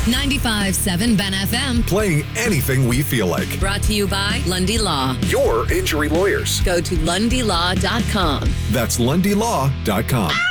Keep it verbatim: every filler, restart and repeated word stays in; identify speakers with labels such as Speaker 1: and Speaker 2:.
Speaker 1: ninety-five point seven Ben F M.
Speaker 2: Playing anything we feel like.
Speaker 1: Brought to you by Lundy Law.
Speaker 2: Your injury lawyers.
Speaker 1: Go to lundy law dot com.
Speaker 2: That's lundy law dot com.